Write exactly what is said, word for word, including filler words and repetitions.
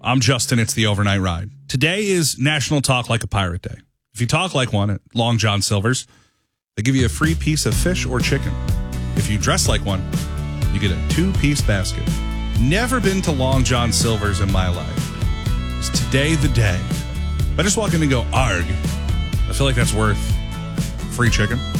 I'm Justin. It's the Overnight Ride. Today is National Talk Like a Pirate Day. If you talk like one at Long John Silver's, they give you a free piece of fish or chicken. If you dress like one, you get a two-piece basket. Never been to Long John Silver's in my life. Is today the day? If I just walk in and go, arg, I feel like that's worth free chicken.